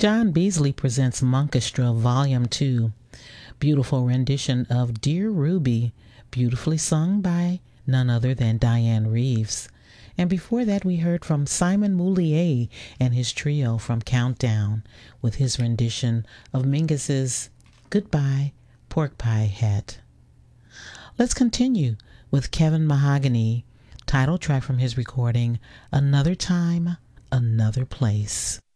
John Beasley presents Monkestra Volume 2, beautiful rendition of Dear Ruby, beautifully sung by none other than Diane Reeves. And before that, we heard from Simon Moulier and his trio from Countdown with his rendition of Mingus's Goodbye Pork Pie Hat. Let's continue with Kevin Mahogany, title track from his recording Another Time, Another Place.